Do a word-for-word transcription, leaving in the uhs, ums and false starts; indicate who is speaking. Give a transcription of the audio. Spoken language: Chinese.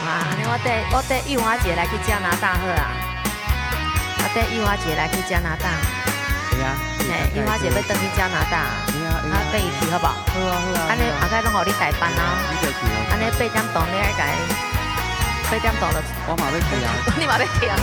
Speaker 1: 啊，安尼我带我带玉华姐来去加拿大好啊，我带玉华姐来去加拿大。
Speaker 2: 会啊。
Speaker 1: 嘿，玉华姐要登去加拿大。
Speaker 2: 会啊会
Speaker 1: 啊，陪伊去好不好？
Speaker 2: 好啊好啊。
Speaker 1: 安尼后盖拢互你代班啊。
Speaker 2: 你就去啊。
Speaker 1: 安尼八点档你爱甲伊，八点档就。
Speaker 2: 我嘛要去啊。
Speaker 1: 你嘛要去啊？